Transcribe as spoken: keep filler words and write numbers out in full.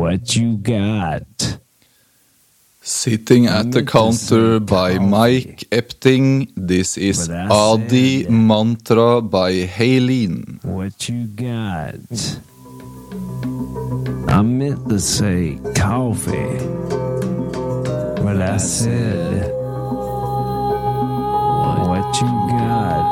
What you got? Sitting at the counter by Mike Epting. This is Adi Mantra by Haylene. What you got? I meant to say coffee, but I said, what you got?